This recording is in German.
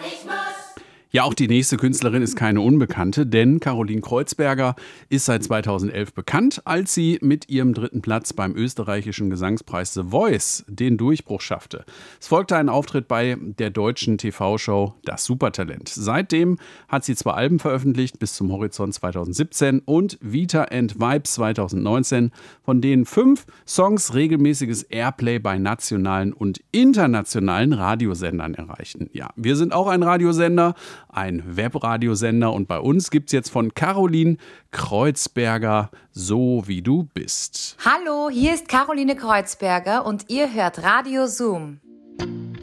ich muss. Ja, auch die nächste Künstlerin ist keine Unbekannte, denn Caroline Kreuzberger ist seit 2011 bekannt, als sie mit ihrem 3. Platz beim österreichischen Gesangspreis The Voice den Durchbruch schaffte. Es folgte ein Auftritt bei der deutschen TV-Show Das Supertalent. Seitdem hat sie 2 Alben veröffentlicht, bis zum Horizont 2017 und Vita and Vibes 2019, von denen 5 Songs regelmäßiges Airplay bei nationalen und internationalen Radiosendern erreichten. Ja, wir sind auch ein Radiosender, ein Webradiosender, und bei uns gibt's jetzt von Caroline Kreuzberger So wie du bist. Hallo, hier ist Caroline Kreuzberger und ihr hört Radio Zoom.